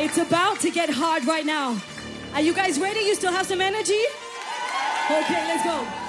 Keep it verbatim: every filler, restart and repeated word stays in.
It's about to get hard right now. Are you guys ready? You still have some energy? Okay, let's go.